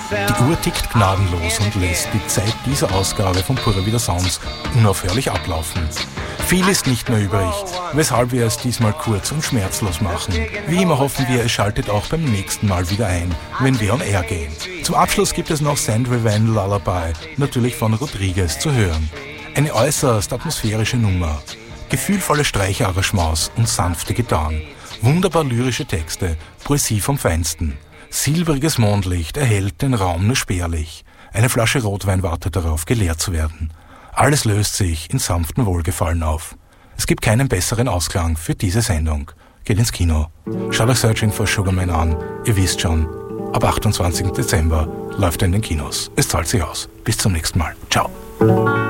Die Uhr tickt gnadenlos und lässt die Zeit dieser Ausgabe von Pura Vida Sounds unaufhörlich ablaufen. Viel ist nicht mehr übrig, weshalb wir es diesmal kurz und schmerzlos machen. Wie immer hoffen wir, es schaltet auch beim nächsten Mal wieder ein, wenn wir on air gehen. Zum Abschluss gibt es noch Sandra Van Lullaby, natürlich von Rodriguez zu hören. Eine äußerst atmosphärische Nummer. Gefühlvolle Streicherarrangements und sanfte Gitarren. Wunderbar lyrische Texte, Poesie vom Feinsten. Silbriges Mondlicht erhellt den Raum nur spärlich. Eine Flasche Rotwein wartet darauf, geleert zu werden. Alles löst sich in sanftem Wohlgefallen auf. Es gibt keinen besseren Ausklang für diese Sendung. Geht ins Kino. Schaut euch Searching for Sugar Man an. Ihr wisst schon, ab 28. Dezember läuft er in den Kinos. Es zahlt sich aus. Bis zum nächsten Mal. Ciao.